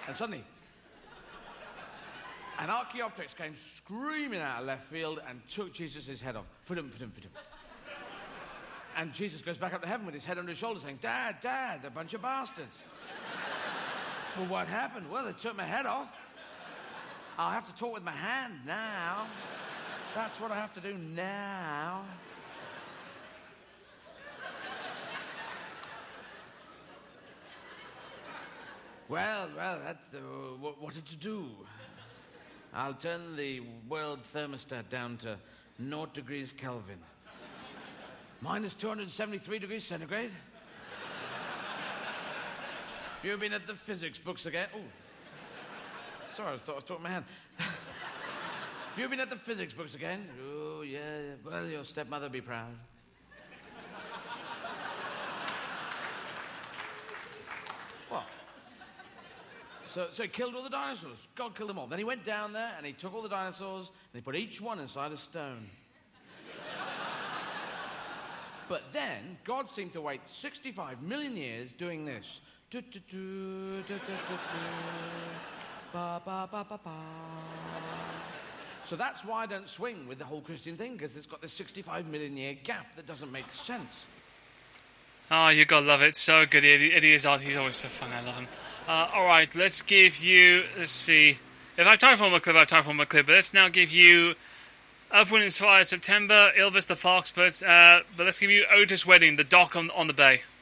And suddenly, an Archaeopteryx came screaming out of left field and took Jesus' head off. Fudum. And Jesus goes back up to heaven with his head under his shoulder saying, Dad, they're a bunch of bastards. Well, what happened? Well, they took my head off. I'll have to talk with my hand now. That's what I have to do now. Well, that's what did you do? I'll turn the world thermostat down to 0 degrees Kelvin. Minus 273 degrees centigrade. Have you been at the physics books again? Oh, sorry, I thought I was talking my hand. Have you been at the physics books again? Oh, yeah. Well, your stepmother will be proud. What? So he killed all the dinosaurs. God killed them all. Then he went down there and he took all the dinosaurs and he put each one inside a stone. But then God seemed to wait 65 million years doing this. Ba, ba, ba, ba, ba. So that's why I don't swing with the whole Christian thing, because it's got this 65 million year gap that doesn't make sense. Oh, you gotta love it. So good. Eddie Izzard, he's always so fun. I love him. Alright, let's see. If I have time for one more clip, But let's now give you Earth, Wind & Fire, September, Elvis the Fox, but let's give you Otis Wedding, the dock on the bay.